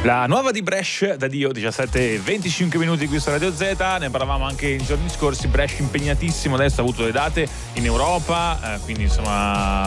La nuova di Brescia da Dio, 17:25 minuti qui su Radio Z. Ne parlavamo anche i giorni scorsi. Brescia impegnatissimo, adesso ha avuto le date in Europa, quindi insomma